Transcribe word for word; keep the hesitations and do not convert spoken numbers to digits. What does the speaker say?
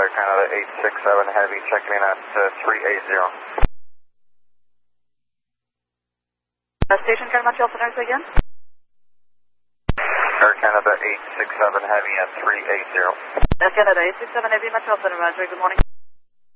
Air Canada eight six seven Heavy checking in at uh, three eighty. Uh, station Canada Montreal Center again? Air Canada eight six seven Heavy at three eighty. Air Canada eight six seven Heavy Montreal Center, Roger, good morning.